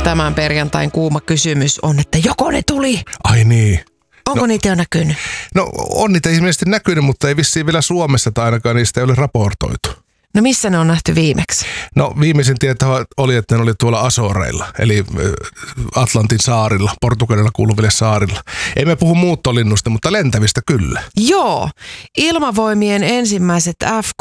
tämän perjantain kuuma kysymys on, että joko ne tuli? Ai niin. Onko niitä jo näkynyt? No on niitä ilmeisesti näkynyt, mutta ei vissiin vielä Suomessa tai ainakaan niistä ei ole raportoitu. No missä ne on nähty viimeksi? No viimeisin tieto oli, että ne oli tuolla Azoreilla, eli Atlantin saarilla, Portugalilla kuuluville saarilla. Emme puhu muuttolinnusta, mutta lentävistä kyllä. Joo, ilmavoimien ensimmäiset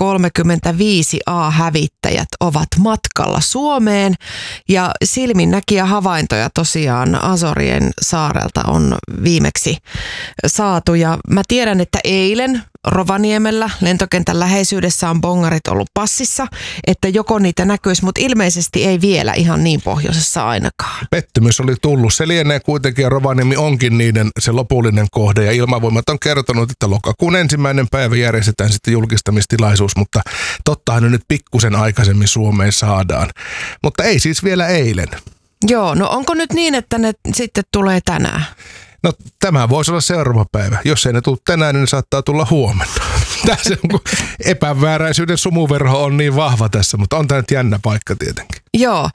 F-35A-hävittäjät ovat matkalla Suomeen ja silminnäkijä havaintoja tosiaan Azorien saarelta on viimeksi saatu. Ja mä tiedän, että eilen Rovaniemellä lentokentän läheisyydessä on bongarit ollut passissa, että joko niitä näkyisi, mutta ilmeisesti ei vielä ihan niin pohjoisessa ainakaan. Pettymys oli tullut. Se lienee kuitenkin ja Rovaniemi onkin niiden se lopullinen kohde ja Ilmavoimat on kertonut, että lokakuun 1. päivä järjestetään sitten julkistamistilaisuus, mutta tottahan ne nyt pikkusen aikaisemmin Suomeen saadaan. Mutta ei siis vielä eilen. Joo, no onko nyt niin, että ne sitten tulee tänään? No tämä voisi olla seuraava päivä. Jos ei ne tule tänään, niin ne saattaa tulla huomenna. Tässä on, kun epävääräisyyden sumuverho on niin vahva tässä, mutta on tämä nyt jännä paikka tietenkin. Joo,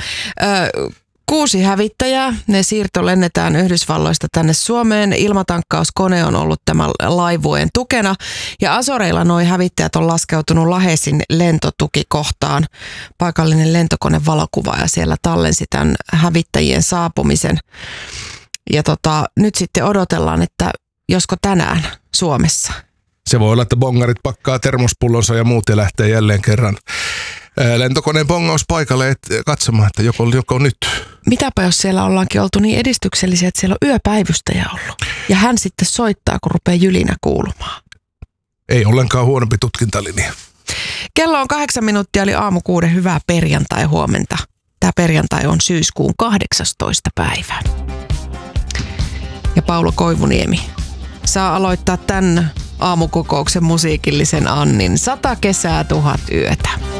6 hävittäjää. Ne siirtolennetään Yhdysvalloista tänne Suomeen. Ilmatankkauskone on ollut tämän laivueen tukena. Ja Azoreilla nuo hävittäjät on laskeutunut Lahesin lentotukikohtaan. Paikallinen lentokone valokuvaaja siellä tallensi tämän hävittäjien saapumisen. Ja nyt sitten odotellaan, että josko tänään Suomessa. Se voi olla, että bongarit pakkaa termospullonsa ja muut ja lähtee jälleen kerran lentokoneen bongauspaikalle katsomaan, että joko nyt. Mitäpä jos siellä ollaankin oltu niin edistyksellisiä, että siellä on yöpäivystäjä ollut. Ja hän sitten soittaa, kun rupeaa jylinä kuulumaan. Ei ollenkaan huonompi tutkintalinja. Kello on 8 minuuttia, eli aamu 6. Hyvää perjantai huomenta. Tämä perjantai on syyskuun 18. päivä. Ja Paulo Koivuniemi saa aloittaa tämän aamukokouksen musiikillisen annin 100 kesää 1000 yötä.